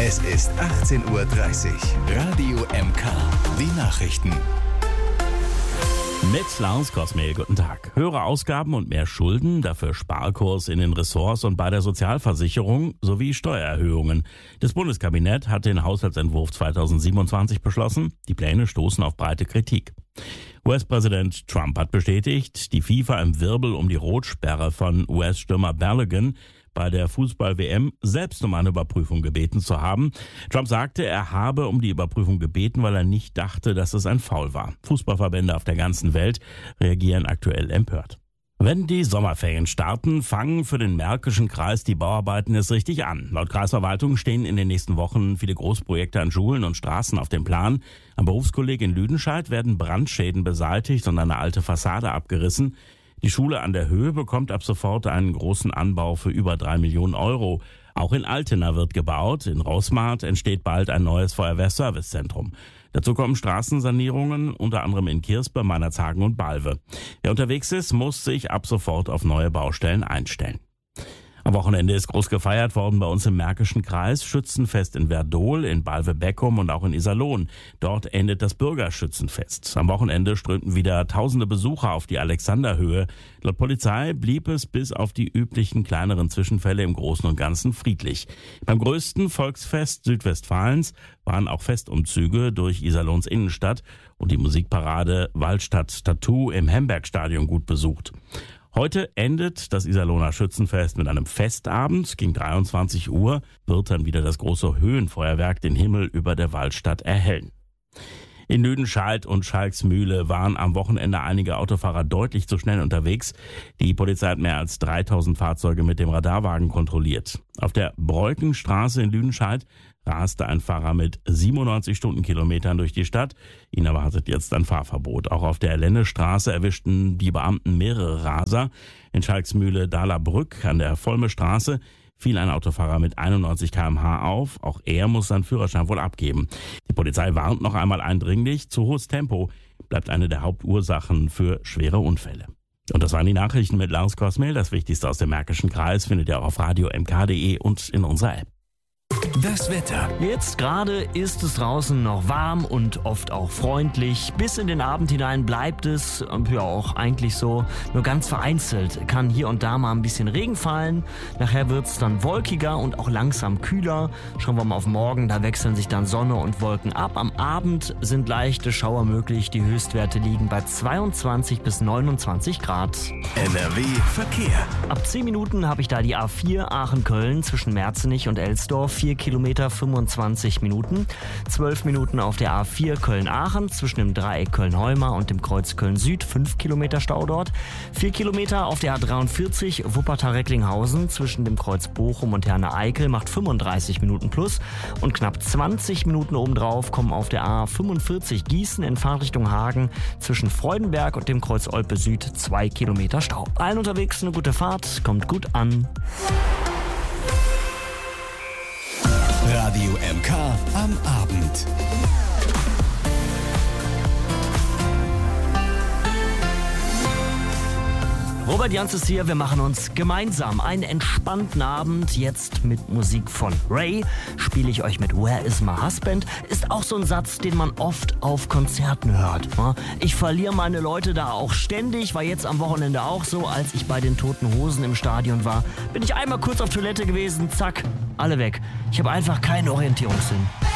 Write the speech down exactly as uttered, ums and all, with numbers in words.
Es ist achtzehn Uhr dreißig. Radio M K. Die Nachrichten. Mit Lars Kosmel, guten Tag. Höhere Ausgaben und mehr Schulden, dafür Sparkurs in den Ressorts und bei der Sozialversicherung sowie Steuererhöhungen. Das Bundeskabinett hat den Haushaltsentwurf zweitausendsiebenundzwanzig beschlossen. Die Pläne stoßen auf breite Kritik. U S-Präsident Trump hat bestätigt, die FIFA im Wirbel um die Rotsperre von U S-Stürmer Balogun bei der Fußball-W M selbst um eine Überprüfung gebeten zu haben. Trump sagte, er habe um die Überprüfung gebeten, weil er nicht dachte, dass es ein Foul war. Fußballverbände auf der ganzen Welt reagieren aktuell empört. Wenn die Sommerferien starten, fangen für den Märkischen Kreis die Bauarbeiten es richtig an. Laut Kreisverwaltung stehen in den nächsten Wochen viele Großprojekte an Schulen und Straßen auf dem Plan. Am Berufskolleg in Lüdenscheid werden Brandschäden beseitigt und eine alte Fassade abgerissen. Die Schule an der Höhe bekommt ab sofort einen großen Anbau für über drei Millionen Euro. Auch in Altena wird gebaut. In Roßmarkt entsteht bald ein neues Feuerwehrservicezentrum. Dazu kommen Straßensanierungen, unter anderem in Kirspe, Meinerzhagen und Balve. Wer unterwegs ist, muss sich ab sofort auf neue Baustellen einstellen. Am Wochenende ist groß gefeiert worden bei uns im Märkischen Kreis. Schützenfest in Werdohl, in Balve-Beckum und auch in Iserlohn. Dort endet das Bürgerschützenfest. Am Wochenende strömten wieder tausende Besucher auf die Alexanderhöhe. Laut Polizei blieb es bis auf die üblichen kleineren Zwischenfälle im Großen und Ganzen friedlich. Beim größten Volksfest Südwestfalens waren auch Festumzüge durch Iserlohns Innenstadt und die Musikparade Waldstadt Tattoo im Hembergstadion gut besucht. Heute endet das Iserlohner Schützenfest mit einem Festabend. Gegen dreiundzwanzig Uhr wird dann wieder das große Höhenfeuerwerk den Himmel über der Waldstadt erhellen. In Lüdenscheid und Schalksmühle waren am Wochenende einige Autofahrer deutlich zu schnell unterwegs. Die Polizei hat mehr als dreitausend Fahrzeuge mit dem Radarwagen kontrolliert. Auf der Breukenstraße in Lüdenscheid raste ein Fahrer mit siebenundneunzig Stundenkilometern durch die Stadt. Ihn erwartet jetzt ein Fahrverbot. Auch auf der Lennestraße erwischten die Beamten mehrere Raser. In Schalksmühle Dahlerbrück an der Volme Straße fiel ein Autofahrer mit einundneunzig Kilometer pro Stunde auf. Auch er muss seinen Führerschein wohl abgeben. Die Polizei warnt noch einmal eindringlich, zu hohes Tempo bleibt eine der Hauptursachen für schwere Unfälle. Und das waren die Nachrichten mit Lars Kosmel. Das Wichtigste aus dem Märkischen Kreis findet ihr auch auf radio m k punkt d e und in unserer App. Das Wetter. Jetzt gerade ist es draußen noch warm und oft auch freundlich. Bis in den Abend hinein bleibt es, ja auch eigentlich so, nur ganz vereinzelt kann hier und da mal ein bisschen Regen fallen. Nachher wird es dann wolkiger und auch langsam kühler. Schauen wir mal auf morgen, da wechseln sich dann Sonne und Wolken ab. Am Abend sind leichte Schauer möglich. Die Höchstwerte liegen bei zweiundzwanzig bis neunundzwanzig Grad. N R W Verkehr. Ab zehn Minuten habe ich da die A vier Aachen-Köln zwischen Merzenich und Elsdorf. vier Kilometer, fünfundzwanzig Minuten. zwölf Minuten auf der A vier Köln-Aachen zwischen dem Dreieck Köln-Heumar und dem Kreuz Köln-Süd. fünf Kilometer Stau dort. vier Kilometer auf der A dreiundvierzig Wuppertal-Recklinghausen zwischen dem Kreuz Bochum und Herne-Eickel macht fünfunddreißig Minuten plus. Und knapp zwanzig Minuten obendrauf kommen auf der A fünfundvierzig Gießen in Fahrtrichtung Hagen zwischen Freudenberg und dem Kreuz Olpe Süd zwei Kilometer Stau. Allen unterwegs eine gute Fahrt, kommt gut an. Radio M K am Abend. Robert Jans ist hier, wir machen uns gemeinsam einen entspannten Abend. Jetzt mit Musik von Ray spiele ich euch mit Where is my husband? Ist auch so ein Satz, den man oft auf Konzerten hört. Ich verliere meine Leute da auch ständig, war jetzt am Wochenende auch so, als ich bei den Toten Hosen im Stadion war. Bin ich einmal kurz auf Toilette gewesen, zack, alle weg. Ich habe einfach keinen Orientierungssinn.